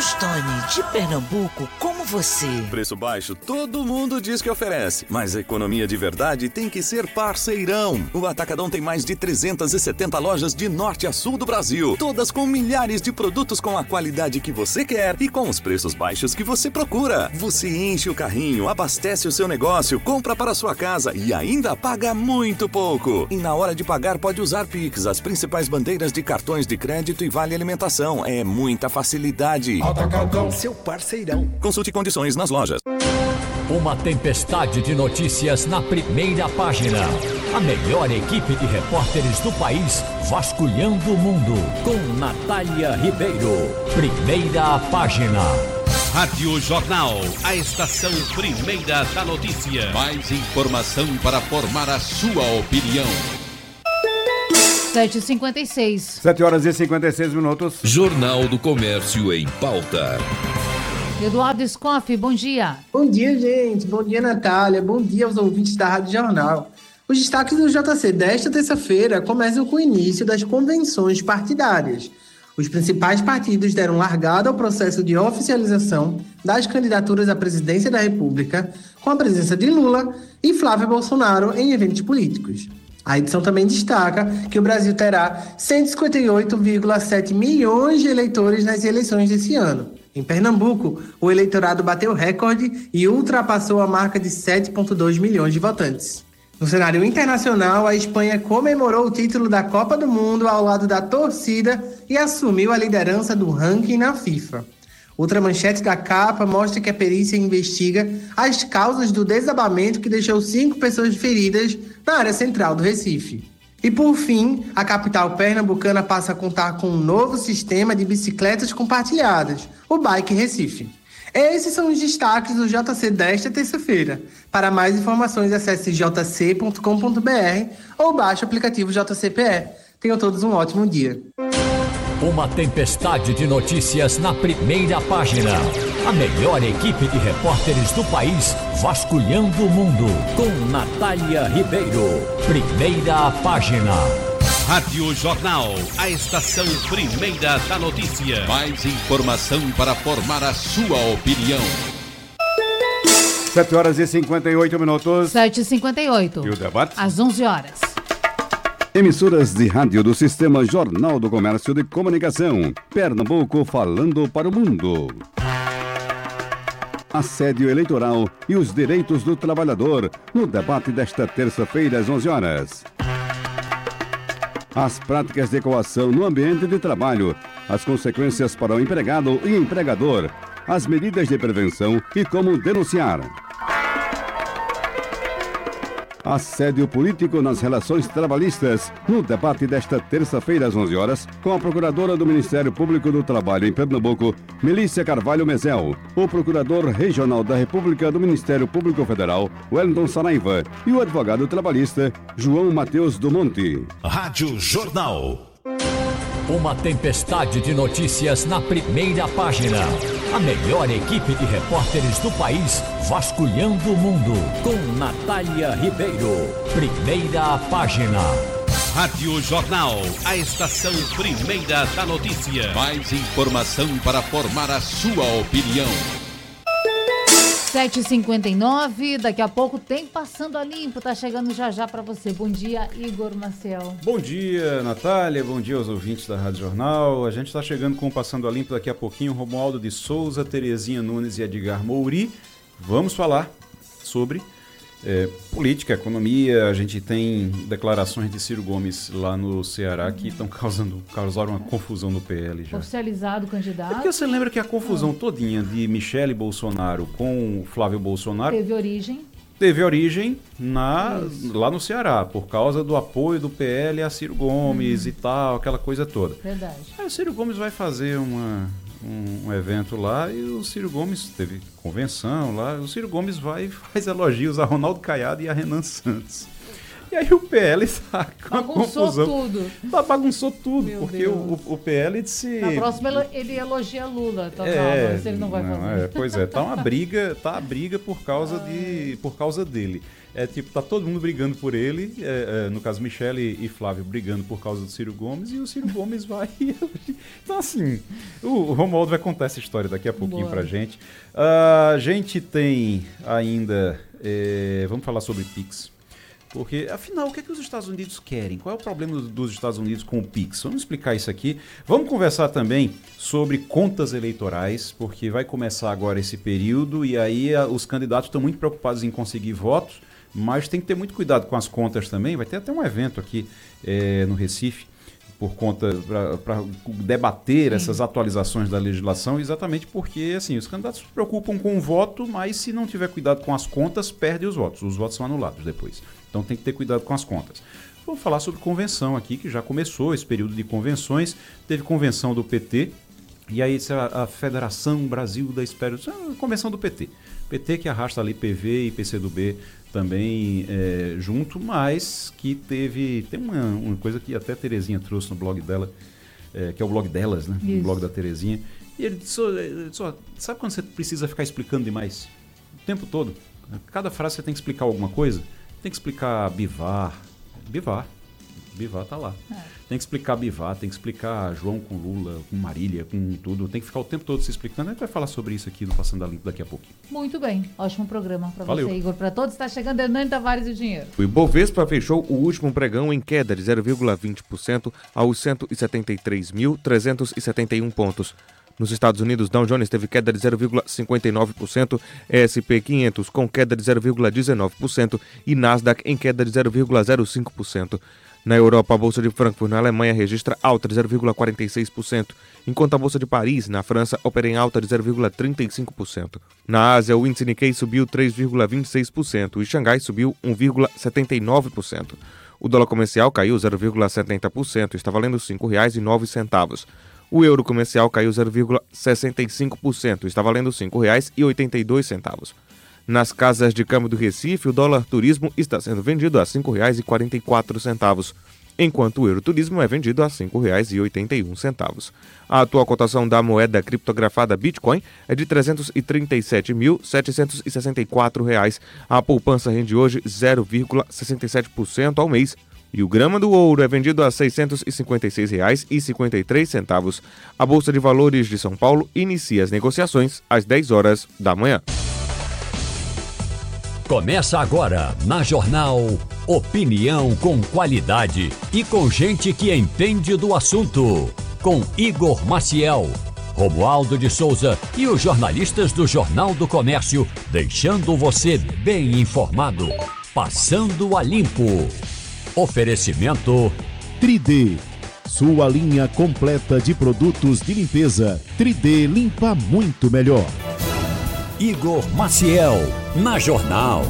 Tostone de Pernambuco como você. Preço baixo todo mundo diz que oferece, mas a economia de verdade tem que ser parceirão. O Atacadão tem mais de 370 lojas de norte a sul do Brasil, todas com milhares de produtos com a qualidade que você quer e com os preços baixos que você procura. Você enche o carrinho, abastece o seu negócio, compra para sua casa e ainda paga muito pouco. E na hora de pagar pode usar Pix, as principais bandeiras de cartões de crédito e vale alimentação. É muita facilidade. Atacadão, seu parceirão. Consulte condições nas lojas. Uma tempestade de notícias na primeira página. A melhor equipe de repórteres do país vasculhando o mundo. Com Natália Ribeiro. Primeira página. Rádio Jornal, a estação primeira da notícia. Mais informação para formar a sua opinião. 7h56. 7 horas e 56 minutos. Jornal do Comércio em pauta. Eduardo Scoff, bom dia. Bom dia, gente. Bom dia, Natália. Bom dia aos ouvintes da Rádio Jornal. Os destaques do JC desta terça-feira começam com o início das convenções partidárias. Os principais partidos deram largada ao processo de oficialização das candidaturas à presidência da República, com a presença de Lula e Flávio Bolsonaro em eventos políticos. A edição também destaca que o Brasil terá 158,7 milhões de eleitores nas eleições desse ano. Em Pernambuco, o eleitorado bateu recorde e ultrapassou a marca de 7,2 milhões de votantes. No cenário internacional, a Espanha comemorou o título da Copa do Mundo ao lado da torcida e assumiu a liderança do ranking na FIFA. Outra manchete da capa mostra que a perícia investiga as causas do desabamento que deixou 5 pessoas feridas na área central do Recife. E por fim, a capital pernambucana passa a contar com um novo sistema de bicicletas compartilhadas, o Bike Recife. Esses são os destaques do JC desta terça-feira. Para mais informações, acesse jc.com.br ou baixe o aplicativo JCPE. Tenham todos um ótimo dia. Uma tempestade de notícias na primeira página. A melhor equipe de repórteres do país vasculhando o mundo. Com Natália Ribeiro. Primeira página. Rádio Jornal, a estação primeira da notícia. Mais informação para formar a sua opinião. 7 horas e 58 minutos. 7h58. E o debate? Às 11 horas. Emissoras de rádio do Sistema Jornal do Comércio de Comunicação. Pernambuco falando para o mundo. Assédio eleitoral e os direitos do trabalhador no debate desta terça-feira às 11 horas. As práticas de coação no ambiente de trabalho, as consequências para o empregado e empregador, as medidas de prevenção e como denunciar. Assédio político nas relações trabalhistas, no debate desta terça-feira às 11 horas, com a procuradora do Ministério Público do Trabalho em Pernambuco, Melícia Carvalho Mezel, o procurador regional da República do Ministério Público Federal, Wellington Saraiva, e o advogado trabalhista, João Mateus do Monte. Rádio Jornal. Uma tempestade de notícias na primeira página. A melhor equipe de repórteres do país vasculhando o mundo. Com Natália Ribeiro. Primeira página. Rádio Jornal, a estação primeira da notícia. Mais informação para formar a sua opinião. 7h59, daqui a pouco tem Passando a Limpo, tá chegando já já para você. Bom dia, Igor Maciel. Bom dia, Natália, bom dia aos ouvintes da Rádio Jornal. A gente está chegando com o Passando a Limpo daqui a pouquinho. Romualdo de Souza, Terezinha Nunes e Edgar Mouri. Vamos falar sobre política, economia. A gente tem declarações de Ciro Gomes lá no Ceará que causaram uma confusão no PL já. Oficializado o candidato. É porque você lembra que a confusão todinha de Michele Bolsonaro com Flávio Bolsonaro teve origem lá no Ceará, por causa do apoio do PL a Ciro Gomes e tal, aquela coisa toda. Verdade. Aí o Ciro Gomes vai fazer um evento lá e o Ciro Gomes teve convenção lá, o Ciro Gomes vai e faz elogios a Ronaldo Caiado e a Renan Santos. E aí o PL saca uma confusão. Bagunçou tudo. Meu porque o PL disse... Na próxima ele elogia Lula, se ele não vai fazer. Pois é, tá a briga por causa dele. Tá todo mundo brigando por ele, no caso Michele e Flávio brigando por causa do Ciro Gomes, e o Ciro Gomes vai... Então assim, O Romualdo vai contar essa história daqui a pouquinho pra gente. A gente tem ainda... vamos falar sobre Pix. Porque, afinal, o que é que os Estados Unidos querem? Qual é o problema dos Estados Unidos com o Pix? Vamos explicar isso aqui. Vamos conversar também sobre contas eleitorais, porque vai começar agora esse período e aí os candidatos estão muito preocupados em conseguir votos, mas tem que ter muito cuidado com as contas também. Vai ter até um evento aqui no Recife, por conta para debater essas atualizações da legislação, exatamente porque assim, os candidatos se preocupam com o voto, mas se não tiver cuidado com as contas, perde os votos são anulados depois. Então tem que ter cuidado com as contas. Vamos falar sobre convenção aqui, que já começou esse período de convenções. Teve convenção do PT, e aí a Federação Brasil da Esperança, convenção do PT. PT que arrasta ali PV e PCdoB também junto, mas que tem uma coisa que até a Terezinha trouxe no blog dela, que é o blog delas, né? O blog da Terezinha. E ele disse, sabe quando você precisa ficar explicando demais? O tempo todo. Cada frase você tem que explicar alguma coisa. Tem que explicar Bivar tá lá. Tem que explicar Bivar, tem que explicar João com Lula, com Marília, com tudo. Tem que ficar o tempo todo se explicando. A gente vai falar sobre isso aqui no Passando a Limpo daqui a pouquinho. Muito bem. Ótimo programa para você, Igor. Para todos, está chegando Hernani Tavares e o Dinheiro. O Ibovespa fechou o último pregão em queda de 0,20% aos 173.371 pontos. Nos Estados Unidos, Dow Jones teve queda de 0,59%, S&P 500 com queda de 0,19% e Nasdaq em queda de 0,05%. Na Europa, a Bolsa de Frankfurt, na Alemanha, registra alta de 0,46%, enquanto a Bolsa de Paris, na França, opera em alta de 0,35%. Na Ásia, o índice Nikkei subiu 3,26% e Xangai subiu 1,79%. O dólar comercial caiu 0,70%, está valendo R$ 5,09. O euro comercial caiu 0,65%, está valendo R$ 5,82. Nas casas de câmbio do Recife, o dólar turismo está sendo vendido a R$ 5,44, enquanto o euro turismo é vendido a R$ 5,81. A atual cotação da moeda criptografada Bitcoin é de R$ 337.764. A poupança rende hoje 0,67% ao mês. E o grama do ouro é vendido a R$ 656,53. A Bolsa de Valores de São Paulo inicia as negociações às 10 horas da manhã. Começa agora, na Jornal, opinião com qualidade e com gente que entende do assunto. Com Igor Maciel, Romualdo de Souza e os jornalistas do Jornal do Comércio, deixando você bem informado. Passando a Limpo. Oferecimento 3D, sua linha completa de produtos de limpeza. 3D limpa muito melhor. Igor Maciel, na Jornal.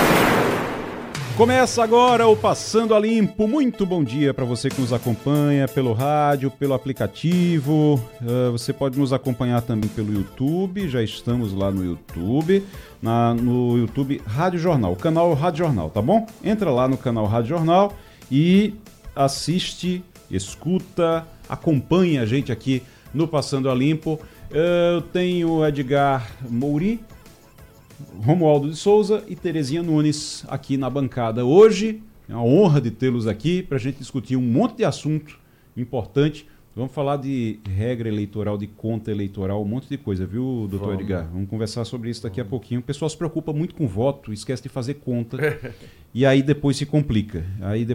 Começa agora o Passando a Limpo. Muito bom dia para você que nos acompanha pelo rádio, pelo aplicativo. Você pode nos acompanhar também pelo YouTube. Já estamos lá no YouTube. No YouTube Rádio Jornal, o canal Rádio Jornal, tá bom? Entra lá no canal Rádio Jornal e assiste, escuta, acompanha a gente aqui no Passando a Limpo. Eu tenho Edgar Mouri, Romualdo de Souza e Terezinha Nunes aqui na bancada. Hoje é uma honra de tê-los aqui para a gente discutir um monte de assunto importante. Vamos falar de regra eleitoral, de conta eleitoral, um monte de coisa, viu, doutor Edgar? Vamos conversar sobre isso daqui a pouquinho. O pessoal se preocupa muito com voto, esquece de fazer conta e aí depois se complica.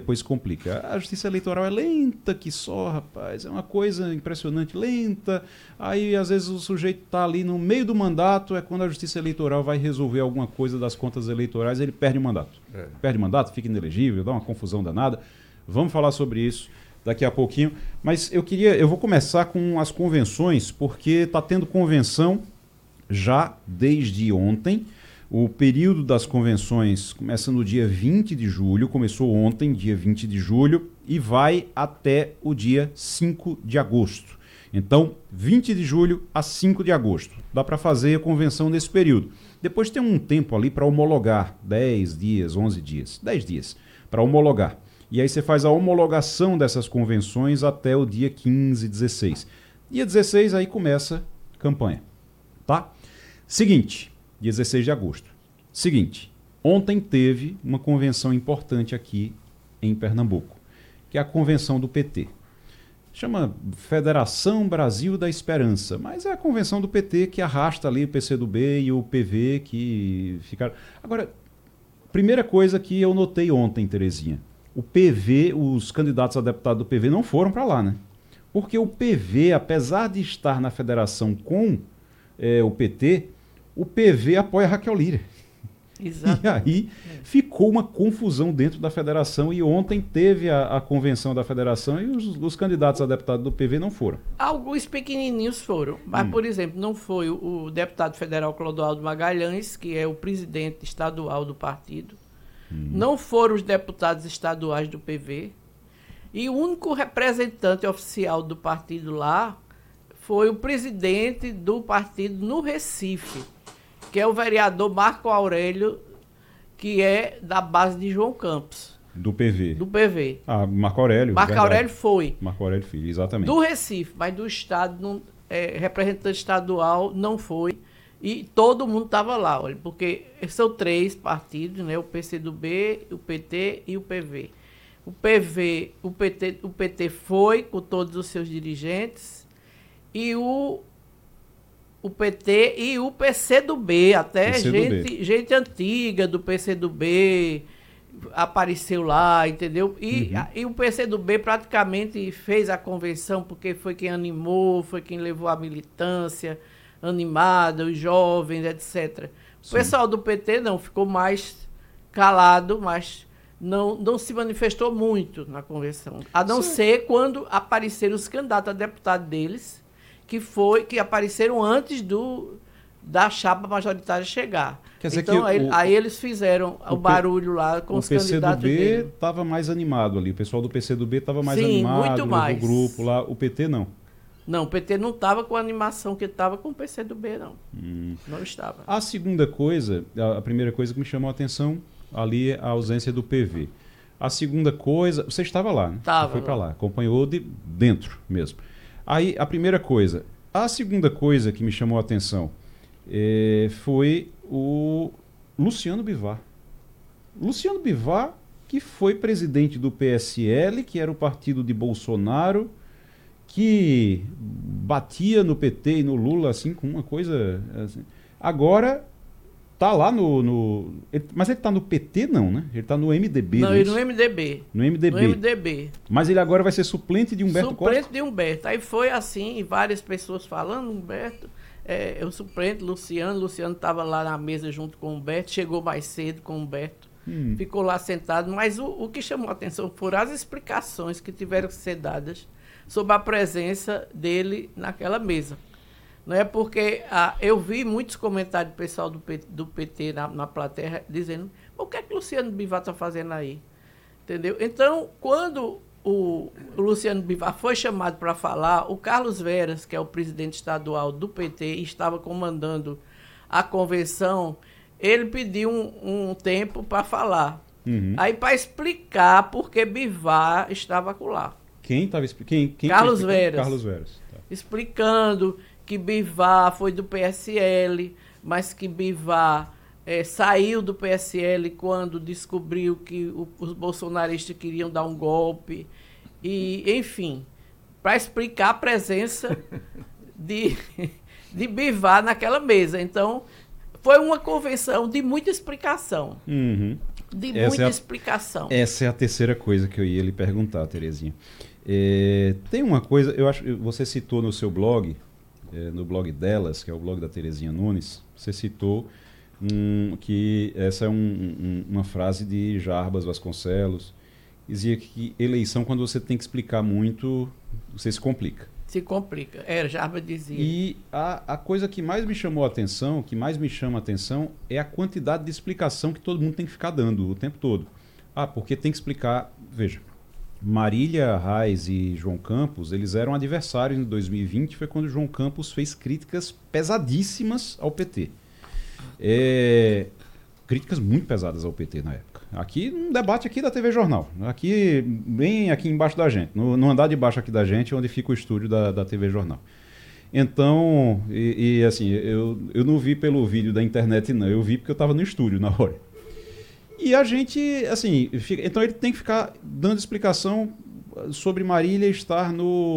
A justiça eleitoral é lenta que só, rapaz. É uma coisa impressionante, lenta. Aí às vezes o sujeito está ali no meio do mandato, é quando a justiça eleitoral vai resolver alguma coisa das contas eleitorais, ele perde o mandato. Perde o mandato, fica inelegível, dá uma confusão danada. Vamos falar sobre isso daqui a pouquinho, mas eu vou começar com as convenções, porque está tendo convenção já desde ontem. O período das convenções começa no dia 20 de julho, começou ontem, dia 20 de julho, e vai até o dia 5 de agosto. Então, 20 de julho a 5 de agosto. Dá para fazer a convenção nesse período. Depois tem um tempo ali para homologar, 10 dias, 11 dias, 10 dias para homologar. E aí você faz a homologação dessas convenções até o dia 15, 16. Dia 16 aí começa a campanha, tá? Seguinte, dia 16 de agosto. Seguinte, ontem teve uma convenção importante aqui em Pernambuco, que é a convenção do PT. chama Federação Brasil da Esperança, mas é a convenção do PT que arrasta ali o PCdoB e o PV que ficaram... Agora, primeira coisa que eu notei ontem, Terezinha, o PV, os candidatos a deputado do PV não foram para lá, né? Porque o PV, apesar de estar na federação com o PT, o PV apoia a Raquel Lira. Exato. E aí ficou uma confusão dentro da federação e ontem teve a convenção da federação e os candidatos a deputado do PV não foram. Alguns pequenininhos foram, mas, por exemplo, não foi o deputado federal Clodoaldo Magalhães, que é o presidente estadual do partido, não foram os deputados estaduais do PV, e o único representante oficial do partido lá foi o presidente do partido no Recife, que é o vereador Marco Aurélio, que é da base de João Campos. Do PV. Do PV. Ah, Marco Aurélio. Marco Aurélio foi. Marco Aurélio Filho, exatamente. Do Recife, mas do Estado, representante estadual não foi. E todo mundo estava lá, olha, porque são 3 partidos, né? O PCdoB, o PT e o PV. O PT foi com todos os seus dirigentes e o PT e o PCdoB, até gente antiga do PCdoB apareceu lá, entendeu? E o PCdoB praticamente fez a convenção porque foi quem animou, foi quem levou a militância animada, os jovens, etc. O pessoal do PT não, ficou mais calado, mas não se manifestou muito na convenção, a não ser quando apareceram os candidatos a deputado deles, que apareceram antes da chapa majoritária chegar. Quer dizer então, que aí eles fizeram o barulho lá com os candidatos dele. O PCdoB estava mais animado ali, o pessoal do PCdoB estava mais animado, muito mais. O grupo lá, o PT não. Não, o PT não estava com a animação que estava com o PCdoB, não. Não estava. A segunda coisa, a primeira coisa que me chamou a atenção ali é a ausência do PV. A segunda coisa, você estava lá, né? Estava. Foi para lá, acompanhou de dentro mesmo. Aí, a primeira coisa. A segunda coisa que me chamou a atenção foi o Luciano Bivar. Luciano Bivar, que foi presidente do PSL, que era o partido de Bolsonaro, que batia no PT e no Lula, assim, com uma coisa... Assim. Agora, tá lá mas ele tá no PT, não, né? Ele tá no MDB. Não, ele no MDB. No MDB. No MDB. Mas ele agora vai ser suplente de Humberto Costa? Suplente de Humberto. Aí foi assim, e várias pessoas falando, Humberto, o suplente, Luciano estava lá na mesa junto com o Humberto, chegou mais cedo com o Humberto, ficou lá sentado, mas o que chamou a atenção foram as explicações que tiveram que ser dadas sobre a presença dele naquela mesa. Não é porque eu vi muitos comentários do pessoal do PT na plateia dizendo: o que é que o Luciano Bivar está fazendo aí? Entendeu? Então, quando o Luciano Bivar foi chamado para falar, o Carlos Veras, que é o presidente estadual do PT e estava comandando a convenção, ele pediu um tempo para falar. Aí, para explicar por que Bivar estava lá. Quem estava explicando? Carlos Veras. Carlos Veras. Tá. Explicando que Bivar foi do PSL, mas que Bivar saiu do PSL quando descobriu que os bolsonaristas queriam dar um golpe. E, enfim, para explicar a presença de Bivar naquela mesa. Então, foi uma convenção de muita explicação. De muita explicação. Essa é a terceira coisa que eu ia lhe perguntar, Terezinha. Tem uma coisa, eu acho que você citou no seu blog, no blog delas, que é o blog da Terezinha Nunes, você citou que essa é uma frase de Jarbas Vasconcelos, dizia que eleição, quando você tem que explicar muito, você se complica. Se complica, Jarbas dizia. E a coisa que mais me chamou a atenção, que mais me chama a atenção, é a quantidade de explicação que todo mundo tem que ficar dando o tempo todo. Porque tem que explicar, veja, Marília Reis e João Campos, eles eram adversários em 2020, foi quando João Campos fez críticas pesadíssimas ao PT. Críticas muito pesadas ao PT na época. Aqui, um debate aqui da TV Jornal, aqui, bem aqui embaixo da gente, no andar de baixo aqui da gente, onde fica o estúdio da TV Jornal. Então, assim, eu não vi pelo vídeo da internet não, eu vi porque eu estava no estúdio na hora. E a gente, assim, então ele tem que ficar dando explicação sobre Marília estar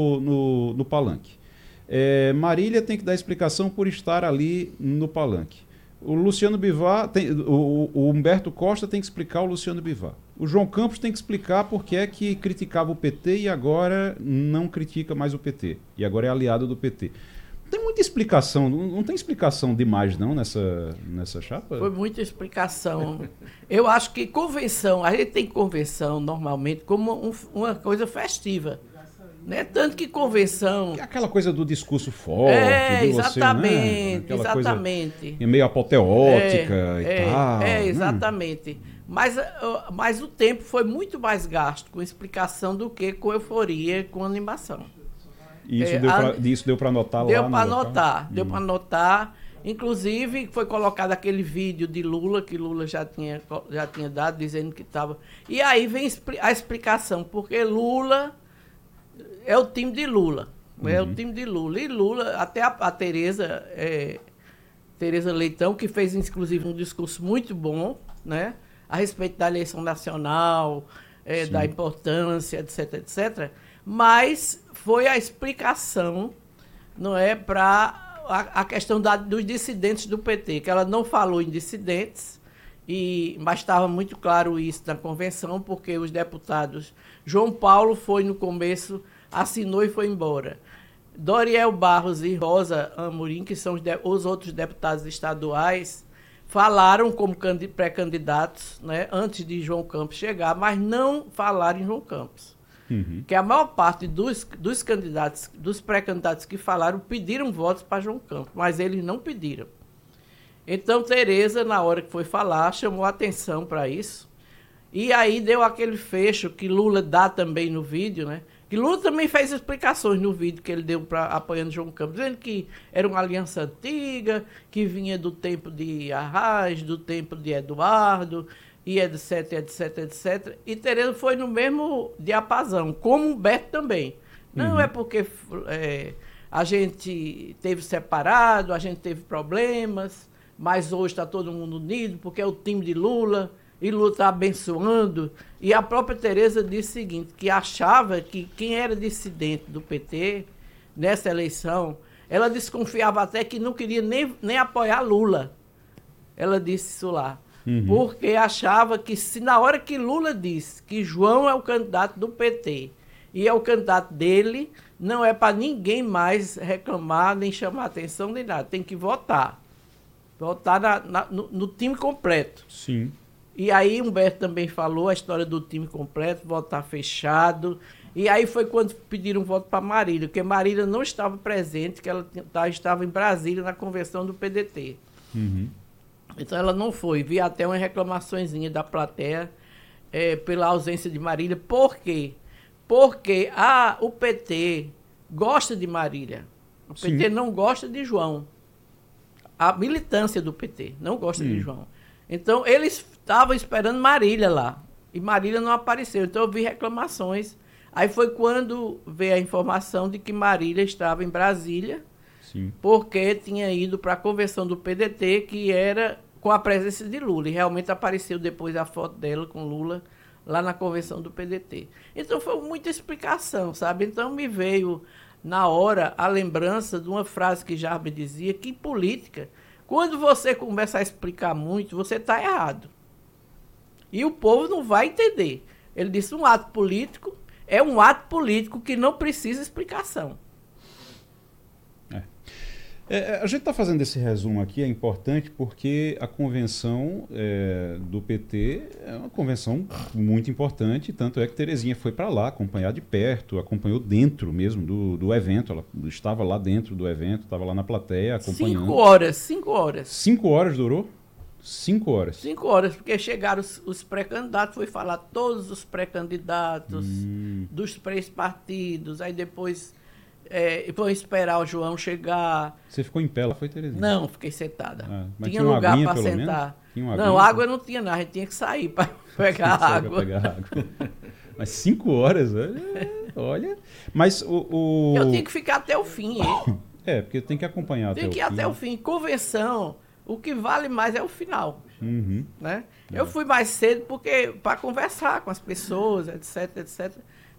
no palanque. Marília tem que dar explicação por estar ali no palanque. O Luciano Bivar, o Humberto Costa tem que explicar o Luciano Bivar. O João Campos tem que explicar por que é que criticava o PT e agora não critica mais o PT. E agora é aliado do PT. Tem muita explicação, não tem explicação demais não nessa chapa? Foi muita explicação. Eu acho que convenção, a gente tem convenção normalmente como uma coisa festiva. Né? Tanto que convenção... Aquela coisa do discurso forte. Exatamente, você, né? exatamente. Coisa meio apoteótica e tal. Exatamente. Mas o tempo foi muito mais gasto com explicação do que com euforia, com animação. E isso deu para anotar lá? Deu para anotar. Inclusive, foi colocado aquele vídeo de Lula, que Lula já tinha dado, dizendo que estava... E aí vem a explicação, porque Lula... É o time de Lula. É o time de Lula. E Lula, até a Tereza Leitão, que fez, inclusive, um discurso muito bom, né, a respeito da eleição nacional, da importância, etc, etc. Mas foi a explicação, não é, para a questão dos dissidentes do PT, que ela não falou em dissidentes, mas estava muito claro isso na convenção, porque os deputados... João Paulo foi no começo, assinou e foi embora. Doriel Barros e Rosa Amorim, que são os outros deputados estaduais, falaram como pré-candidatos, né, antes de João Campos chegar, mas não falaram em João Campos. Que a maior parte dos candidatos, dos pré-candidatos que falaram, pediram votos para João Campos, mas eles não pediram. Então, Tereza, na hora que foi falar, chamou a atenção para isso. E aí deu aquele fecho que Lula dá também no vídeo, né? Que Lula também fez explicações no vídeo que ele deu apoiando João Campos, dizendo que era uma aliança antiga, que vinha do tempo de Arraes, do tempo de Eduardo, e etc, etc, etc. E Tereza foi no mesmo diapasão, como Humberto também. Não é porque a gente teve separado, a gente teve problemas, mas hoje está todo mundo unido, porque é o time de Lula... E Lula está abençoando. E a própria Tereza disse o seguinte, que achava que quem era dissidente do PT, nessa eleição, ela desconfiava até que não queria nem apoiar Lula. Ela disse isso lá. Porque achava que se na hora que Lula disse que João é o candidato do PT e é o candidato dele, não é para ninguém mais reclamar, nem chamar atenção, nem nada. Tem que votar. Votar no time completo. Sim. E aí Humberto também falou a história do time completo, votar fechado. E aí foi quando pediram voto para Marília, porque Marília não estava presente, que ela estava em Brasília na convenção do PDT. Então ela não foi. Vi até uma reclamaçõezinha da plateia pela ausência de Marília. Por quê? Porque o PT gosta de Marília. O PT não gosta de João. A militância do PT não gosta de João. Então, eles estavam esperando Marília lá. E Marília não apareceu. Então, eu vi reclamações. Aí foi quando veio a informação de que Marília estava em Brasília, porque tinha ido para a convenção do PDT, que era com a presença de Lula. E realmente apareceu depois a foto dela com Lula lá na convenção do PDT. Então, foi muita explicação, sabe? Então, me veio, na hora, a lembrança de uma frase que Jarbe dizia, que em política... Quando você começa a explicar muito, você está errado. E o povo não vai entender. Ele disse, um ato político é um ato político que não precisa explicação. A gente está fazendo esse resumo aqui, é importante porque a convenção do PT é uma convenção muito importante, tanto é que Terezinha foi para lá acompanhar de perto, acompanhou dentro mesmo do evento, ela estava lá dentro do evento, estava lá na plateia acompanhando. 5 horas. 5 horas durou? 5 horas. 5 horas, porque chegaram os pré-candidatos, foi falar todos os pré-candidatos dos 3 partidos, aí depois... vão esperar o João chegar. Você ficou em pé lá, foi, Terezinha? Não, fiquei sentada. Tinha lugar para sentar. Não, água não tinha nada, a gente tinha que sair para pegar água. Mas 5 horas, olha. Mas eu tinha que ficar até o fim. Porque tem que acompanhar tem que ir até o fim. Convenção, o que vale mais é o final. Né? Eu fui mais cedo para conversar com as pessoas, etc, etc.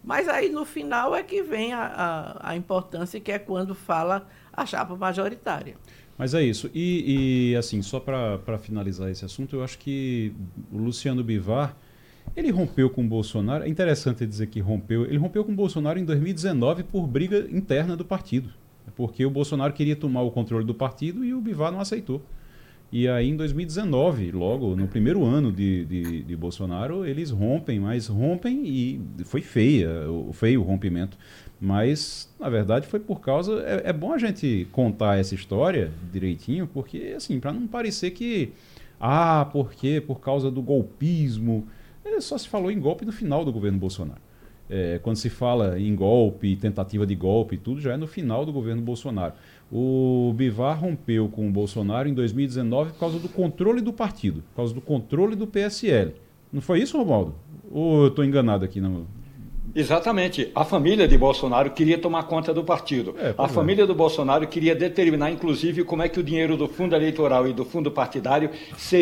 Mas aí no final é que vem a importância, que é quando fala a chapa majoritária. Mas é isso. E assim, só para finalizar esse assunto, eu acho que o Luciano Bivar, ele rompeu com o Bolsonaro. É interessante dizer que rompeu. Ele rompeu com o Bolsonaro em 2019 por briga interna do partido. Porque o Bolsonaro queria tomar o controle do partido e o Bivar não aceitou. E aí em 2019, logo no primeiro ano de Bolsonaro, eles rompem, mas rompem e foi feio o rompimento. Mas, na verdade, foi por causa... É bom a gente contar essa história direitinho, porque, assim, para não parecer que... porque por causa do golpismo... Só se falou em golpe no final do governo Bolsonaro. Quando se fala em golpe, tentativa de golpe, tudo já é no final do governo Bolsonaro. O Bivar rompeu com o Bolsonaro em 2019 por causa do controle do partido, por causa do controle do PSL. Não foi isso, Romualdo? Ou eu estou enganado aqui? Não? Exatamente. A família de Bolsonaro queria tomar conta do partido. A família do Bolsonaro queria determinar, inclusive, como é que o dinheiro do fundo eleitoral e do fundo partidário seria